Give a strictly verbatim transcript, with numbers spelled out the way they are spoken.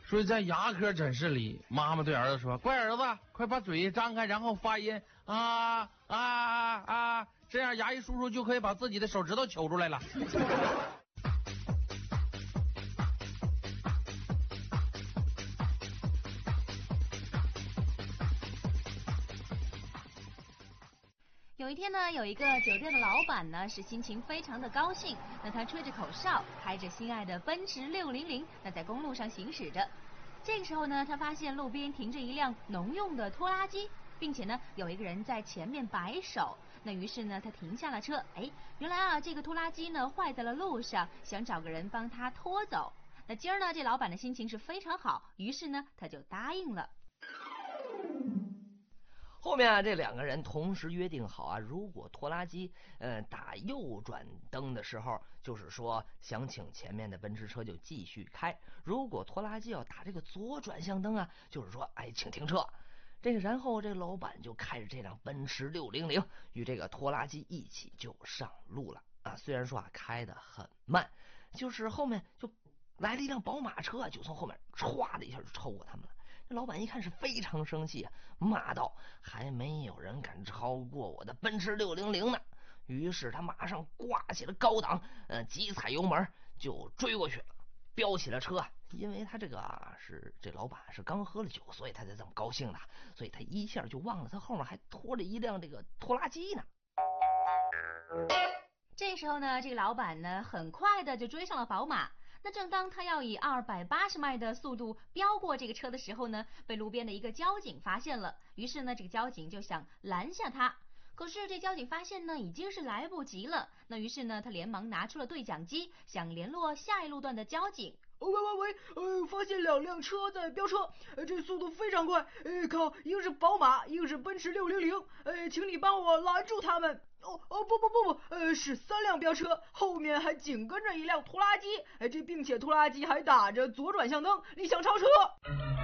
所以在牙科诊室里，妈妈对儿子说：“乖儿子，快把嘴张开，然后发音啊啊啊，这样牙医叔叔就可以把自己的手指头求出来了。” 有一天呢，有一个酒店的老板呢是心情非常的高兴，那他吹着口哨，开着心爱的奔驰六零零，那在公路上行驶着。这个时候呢，他发现路边停着一辆农用的拖拉机，并且呢有一个人在前面摆手。那于是呢，他停下了车。哎，原来啊，这个拖拉机呢坏在了路上，想找个人帮他拖走。那今儿呢，这老板的心情是非常好，于是呢他就答应了。 后面啊，这两个人同时约定好啊，如果拖拉机呃打右转灯的时候，就是说想请前面的奔驰车就继续开；如果拖拉机要打这个左转向灯啊，就是说哎请停车。这个然后这个老板就开着这辆奔驰六零零与这个拖拉机一起就上路了啊。虽然说啊开得很慢，就是后面就来了一辆宝马车，就从后面歘的一下就超过他们了。这老板一看是非常生气啊，骂道：“还没有人敢超过我的奔驰六零零呢！”于是他马上挂起了高档，呃，急踩油门就追过去了，飙起了车。因为他这个啊是这老板是刚喝了酒，所以他才这么高兴的，所以他一下就忘了他后面还拖着一辆这个拖拉机呢。 这时候呢，这个老板呢很快的就追上了宝马。那正当他要以二百八十迈的速度飙过这个车的时候呢，被路边的一个交警发现了。于是呢，这个交警就想拦下他，可是这交警发现呢已经是来不及了。那于是呢，他连忙拿出了对讲机，想联络下一路段的交警。 喂喂喂，呃，发现两辆车在飙车，呃，这速度非常快，呃，靠，一个是宝马，一个是奔驰六零零，呃，请你帮我拦住他们。哦哦不不不不，呃，是三辆飙车，后面还紧跟着一辆拖拉机，哎，这并且拖拉机还打着左转向灯，你想超车？